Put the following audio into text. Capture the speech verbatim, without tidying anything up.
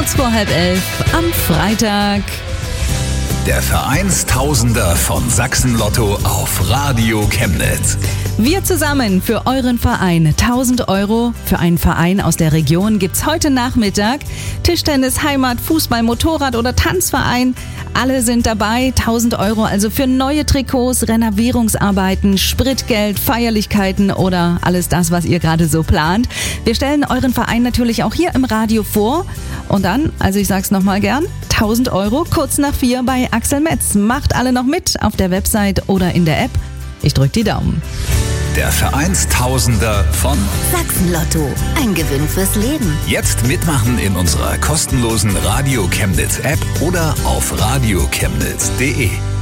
kurz vor halb elf am Freitag. Der Vereinstausender von Sachsen-Lotto auf Radio Chemnitz. Wir zusammen für euren Verein. tausend Euro für einen Verein aus der Region gibt's heute Nachmittag. Tischtennis, Heimat, Fußball, Motorrad oder Tanzverein. Alle sind dabei. tausend Euro also für neue Trikots, Renovierungsarbeiten, Spritgeld, Feierlichkeiten oder alles das, was ihr gerade so plant. Wir stellen euren Verein natürlich auch hier im Radio vor. Und dann, also ich sag's nochmal gern, tausend Euro kurz nach vier bei Axel Metz. Macht alle noch mit auf der Website oder in der App. Ich drück die Daumen. Der Vereinstausender von Sachsen-Lotto. Ein Gewinn fürs Leben. Jetzt mitmachen in unserer kostenlosen Radio Chemnitz App oder auf radio chemnitz punkt de.